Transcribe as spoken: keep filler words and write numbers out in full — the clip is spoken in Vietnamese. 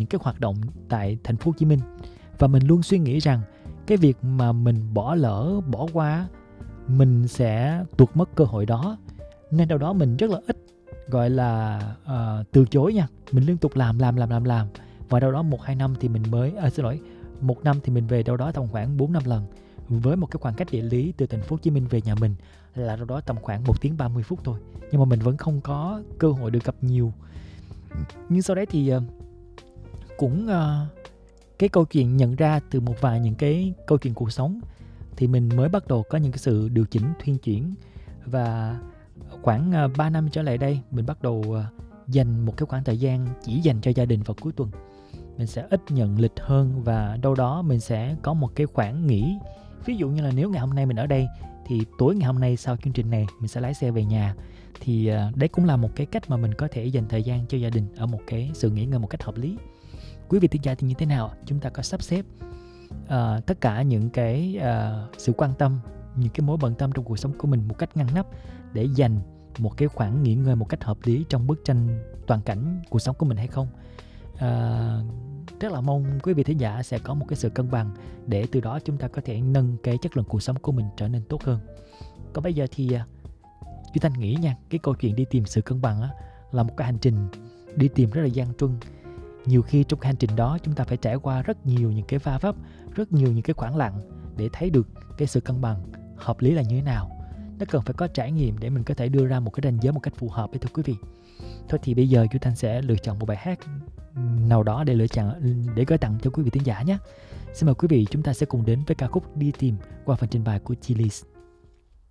những cái hoạt động tại thành phố Hồ Chí Minh. Và mình luôn suy nghĩ rằng cái việc mà mình bỏ lỡ, bỏ qua, mình sẽ tuột mất cơ hội đó. Nên đâu đó mình rất là ít gọi là uh, từ chối nha. Mình liên tục làm, làm, làm, làm, làm. Và đâu đó một hai năm thì mình mới, à, xin lỗi, một năm thì mình về đâu đó tầm khoảng bốn năm lần. Với một cái khoảng cách địa lý từ thành phố Hồ Chí Minh về nhà mình là đâu đó tầm khoảng một tiếng ba mươi phút thôi. Nhưng mà mình vẫn không có cơ hội được gặp nhiều. Nhưng sau đấy thì uh, cũng uh, cái câu chuyện nhận ra từ một vài những cái câu chuyện cuộc sống thì mình mới bắt đầu có những cái sự điều chỉnh, thuyên chuyển. Và khoảng uh, ba năm trở lại đây mình bắt đầu uh, dành một cái khoảng thời gian chỉ dành cho gia đình vào cuối tuần. Mình sẽ ít nhận lịch hơn và đâu đó mình sẽ có một cái khoảng nghỉ. Ví dụ như là nếu ngày hôm nay mình ở đây thì tối ngày hôm nay sau chương trình này mình sẽ lái xe về nhà. Thì uh, đấy cũng là một cái cách mà mình có thể dành thời gian cho gia đình ở một cái sự nghỉ ngơi một cách hợp lý. Quý vị thính giả thì như thế nào? Chúng ta có sắp xếp uh, tất cả những cái uh, sự quan tâm, những cái mối bận tâm trong cuộc sống của mình một cách ngăn nắp để dành một cái khoảng nghỉ ngơi một cách hợp lý trong bức tranh toàn cảnh cuộc sống của mình hay không? Uh, rất là mong quý vị thính giả sẽ có một cái sự cân bằng để từ đó chúng ta có thể nâng cái chất lượng cuộc sống của mình trở nên tốt hơn. Còn bây giờ thì uh, Duy Thanh nghĩ nha, cái câu chuyện đi tìm sự cân bằng á, là một cái hành trình đi tìm rất là gian truân. Nhiều khi trong cái hành trình đó chúng ta phải trải qua rất nhiều những cái va vấp, rất nhiều những cái khoảng lặng để thấy được cái sự cân bằng hợp lý là như thế nào. Nó cần phải có trải nghiệm để mình có thể đưa ra một cái ranh giới một cách phù hợp. Thưa quý vị, thôi thì bây giờ Duy Thanh sẽ lựa chọn một bài hát nào đó để lựa chọn để gửi tặng cho quý vị thính giả nhé. Xin mời quý vị chúng ta sẽ cùng đến với ca khúc Đi Tìm qua phần trình bày của Chillies.